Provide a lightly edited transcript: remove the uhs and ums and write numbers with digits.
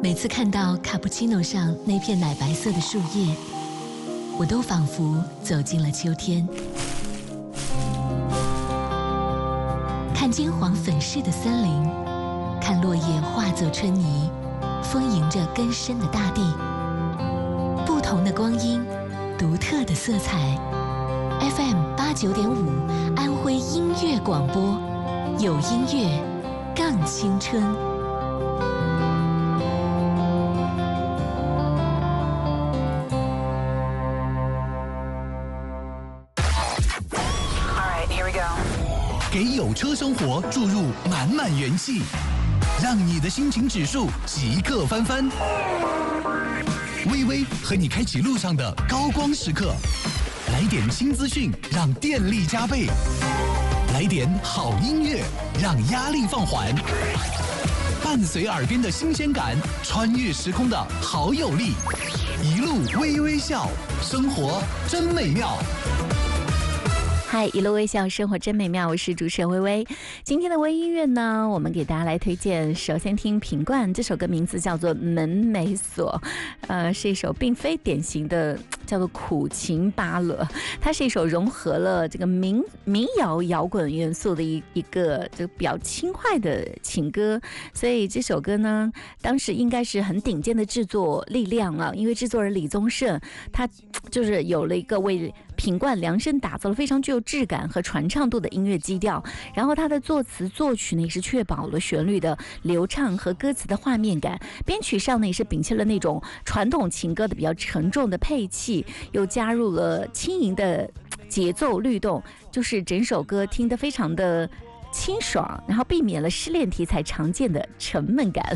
每次看到卡布奇诺上那片奶白色的树叶，我都仿佛走进了秋天。看金黄粉饰的森林，看落叶化作春泥，丰盈着根深的大地。不同的光阴，独特的色彩。FM89.5安徽音乐广播，有音乐，更青春。 给有车生活注入满满元气，让你的心情指数即刻翻番。微微和你开启路上的高光时刻，来点新资讯，让电力加倍；来点好音乐，让压力放缓。伴随耳边的新鲜感，穿越时空的好有力，一路微微笑，生活真美妙。 嗨，一路微笑，生活真美妙，我是主持人微微。今天的微音乐呢，我们给大家来推荐，首先听品冠，这首歌名字叫做《门美锁》，是一首并非典型的叫做苦情芭乐，它是一首融合了这个民谣摇滚元素的一个就比较轻快的情歌，所以这首歌呢，当时应该是很顶尖的制作力量啊，因为制作人李宗盛他就是有了一个为品冠量身打造了非常具有质感和传唱度的音乐基调，然后他的作词作曲呢也是确保了旋律的流畅和歌词的画面感，编曲上呢也是摒弃了那种传统情歌的比较沉重的配器，又加入了轻盈的节奏律动，就是整首歌听得非常的清爽，然后避免了失恋题材常见的沉闷感。